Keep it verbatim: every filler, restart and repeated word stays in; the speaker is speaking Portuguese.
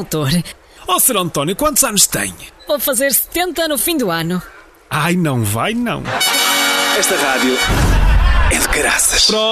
doutor. Ó, senhor António, quantos anos tem? Vou fazer setenta no fim do ano. Ai, não vai não. Esta rádio é de caraças. Pronto.